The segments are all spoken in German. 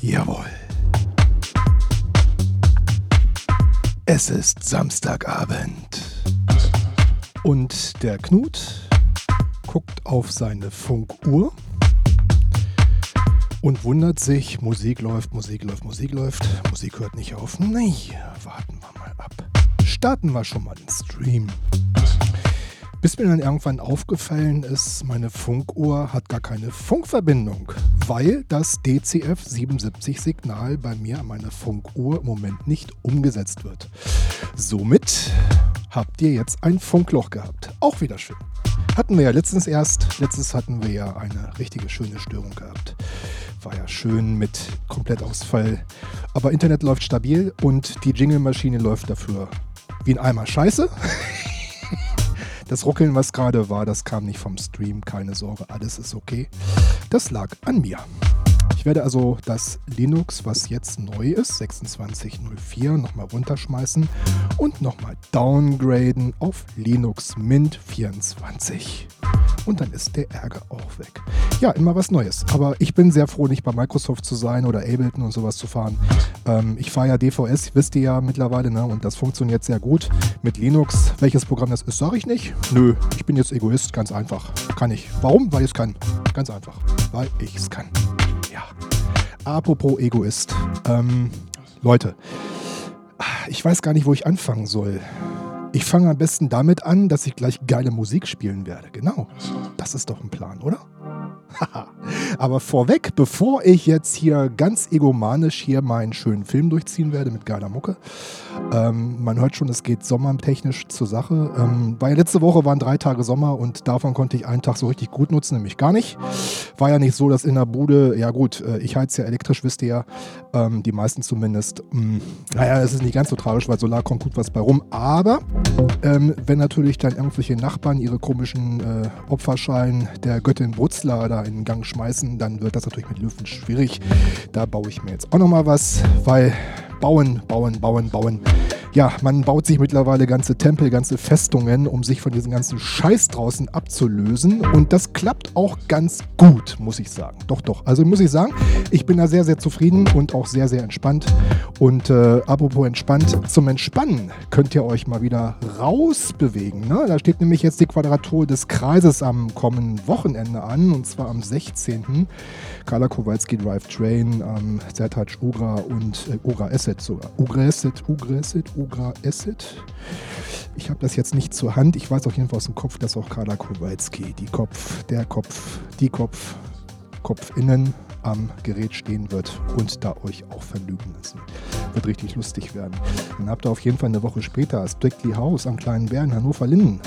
Jawohl. Es ist Samstagabend. Und der Knut guckt auf seine Funkuhr und wundert sich, Musik läuft, Musik hört nicht auf. Nee, warten wir mal ab. Starten wir schon mal den Stream. Bis mir dann irgendwann aufgefallen ist, meine Funkuhr hat gar keine Funkverbindung, weil das DCF-77-Signal bei mir an meiner Funkuhr im Moment nicht umgesetzt wird. Somit habt ihr jetzt ein Funkloch gehabt. Auch wieder schön. Hatten wir ja letztens erst. Letztens hatten wir ja eine richtige schöne Störung gehabt. War ja schön mit Komplettausfall. Aber Internet läuft stabil und die Jingle-Maschine läuft dafür wie ein Eimer Scheiße. Das Ruckeln, was gerade war, das kam nicht vom Stream. Keine Sorge, alles ist okay. Das lag an mir. Ich werde also das Linux, was jetzt neu ist, 26.04, nochmal runterschmeißen und nochmal downgraden auf Linux Mint 24. Und dann ist der Ärger auch weg. Ja, immer was Neues. Aber ich bin sehr froh, nicht bei Microsoft zu sein oder Ableton und sowas zu fahren. Ich fahre ja DVS, wisst ihr ja mittlerweile, ne? Und das funktioniert sehr gut. Mit Linux, welches Programm das ist, sage ich nicht. Nö, ich bin jetzt Egoist, ganz einfach. Kann ich. Warum? Weil ich es kann. Ganz einfach. Weil ich es kann. Ja. Apropos Egoist. Leute, ich weiß gar nicht, wo ich anfangen soll. Ich fange am besten damit an, dass ich gleich geile Musik spielen werde. Genau. Das ist doch ein Plan, oder? Aber vorweg, bevor ich jetzt hier ganz egomanisch hier meinen schönen Film durchziehen werde mit geiler Mucke. Man hört schon, es geht sommertechnisch zur Sache. Weil letzte Woche waren 3 Tage Sommer und davon konnte ich einen Tag so richtig gut nutzen, nämlich gar nicht. War ja nicht so, dass in der Bude, ja gut, ich heize ja elektrisch, wisst ihr ja, die meisten zumindest. Naja, es ist nicht ganz so tragisch, weil Solar kommt gut was bei rum. Aber wenn natürlich dann irgendwelche Nachbarn ihre komischen Opferschein der Göttin Brutzler da in Gang schmeißen, dann wird das natürlich mit Lüften schwierig. Da baue ich mir jetzt auch nochmal was, weil bauen. Ja, man baut sich mittlerweile ganze Tempel, ganze Festungen, um sich von diesem ganzen Scheiß draußen abzulösen. Und das klappt auch ganz gut, muss ich sagen. Doch. Also muss ich sagen, ich bin da sehr, sehr zufrieden und auch sehr, sehr entspannt. Und apropos entspannt, zum Entspannen könnt ihr euch mal wieder rausbewegen. Ne? Da steht nämlich jetzt die Quadratur des Kreises am kommenden Wochenende an. Und zwar am 16. Carla Kowalski Drive Train, Sertac Ugra und Ugra Asset sogar. Ugra Asset. Ich habe das jetzt nicht zur Hand. Ich weiß auf jeden Fall aus dem Kopf, dass auch Carla Kowalski, die Kopfinnen am Gerät stehen wird und da euch auch vergnügen lassen. Wird richtig lustig werden. Dann habt ihr auf jeden Fall eine Woche später Strictly House am Kleinen Bär in Hannover-Linden.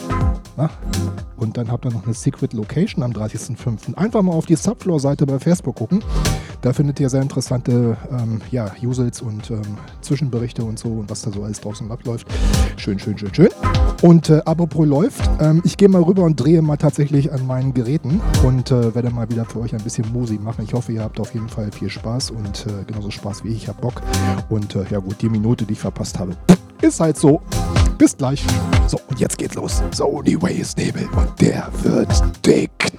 Und dann habt ihr noch eine Secret Location am 30.05. Einfach mal auf die Subfloor-Seite bei Facebook gucken. Da findet ihr sehr interessante Usels und Zwischenberichte und so und was da so alles draußen abläuft. Schön. Und apropos läuft, ich gehe mal rüber und drehe mal tatsächlich an meinen Geräten und werde mal wieder für euch ein bisschen Musik machen. Ich hoffe, ihr habt auf jeden Fall viel Spaß und genauso Spaß wie ich habe Bock. Und ja gut, die Minute, die ich verpasst habe, ist halt so. Bis gleich. So, und jetzt geht's los. So, die Way ist Nebel und der wird dick.